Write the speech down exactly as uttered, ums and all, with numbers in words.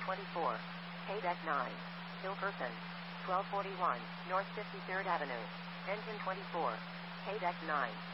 twenty-four. Haydeck nine. Hilkerson. twelve forty-one, North fifty-third Avenue. Engine twenty-four. Haydeck nine.